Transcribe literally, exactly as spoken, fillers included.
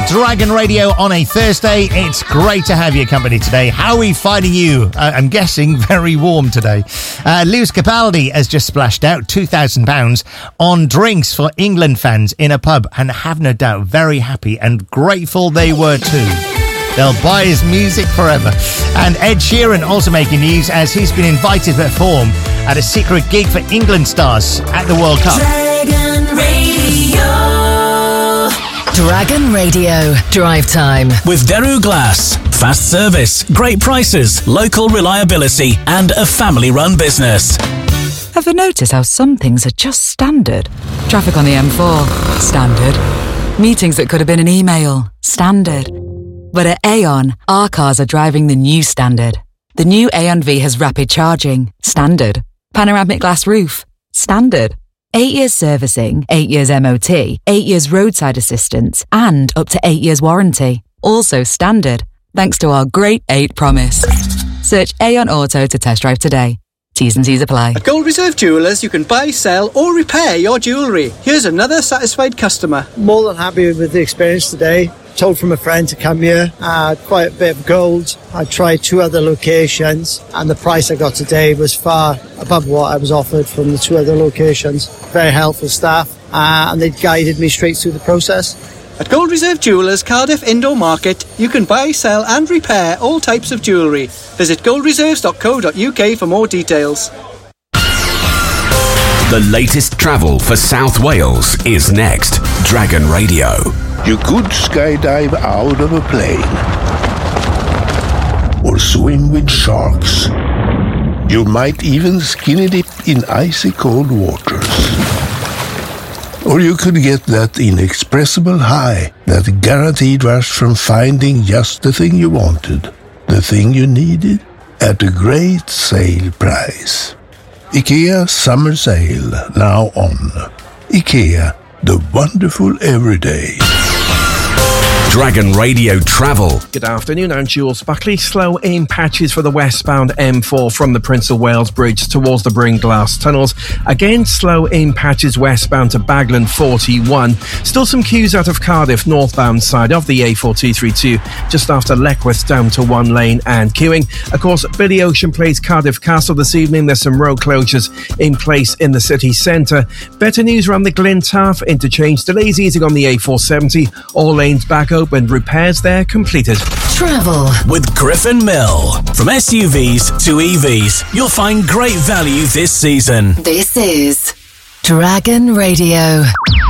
Dragon Radio on a Thursday. It's great to have your company today. How are we finding you? Uh, I'm guessing very warm today. Uh, Lewis Capaldi has just splashed out two thousand pounds on drinks for England fans in a pub, and have no doubt very happy and grateful they were too. They'll buy his music forever. And Ed Sheeran also making news as he's been invited to perform at a secret gig for England stars at the World Cup. Dragon Radio. Dragon Radio Drive Time with Daru Glass. Fast service, great prices, local reliability, and a family-run business. Ever notice how some things are just standard? Traffic on the M four, standard. Meetings that could have been an email, standard. But at Aon, our cars are driving the new standard. The new Aon V has rapid charging, standard. Panoramic glass roof, standard. Eight years servicing, eight years M O T, eight years roadside assistance, and up to eight years warranty. Also standard, thanks to our great eight promise. Search Aon Auto to test drive today. T's and C's apply. At Gold Reserve Jewellers, you can buy, sell or repair your jewellery. Here's another satisfied customer. More than happy with the experience today. Told from a friend to come here. I had quite a bit of gold. I tried two other locations and the price I got today was far above what I was offered from the two other locations. Very helpful staff uh, and they guided me straight through the process. At Gold Reserve Jewellers Cardiff Indoor Market, you can buy, sell and repair all types of jewellery. Visit gold reserves dot co dot uk for more details. The latest travel for South Wales is next. Dragon Radio. You could skydive out of a plane or swim with sharks. You might even skinny dip in icy cold waters. Or you could get that inexpressible high, that guaranteed rush from finding just the thing you wanted, the thing you needed, at a great sale price. IKEA Summer Sale, now on. IKEA, the wonderful everyday. Dragon Radio Travel. Good afternoon, I'm Jules Buckley. Slow in patches for the westbound M four from the Prince of Wales Bridge towards the Brynglas Tunnels. Again, slow in patches westbound to Baglan forty-one. Still some queues out of Cardiff northbound side of the A four two three two, just after Leckwith down to one lane and queuing. Of course, Billy Ocean plays Cardiff Castle this evening. There's some road closures in place in the city centre. Better news around the Glentarf interchange. Delays easing on the A four seventy. All lanes back open. And repairs there completed. Travel with Griffin Mill. From S U Vs to E Vs, you'll find great value this season. This is Dragon Radio.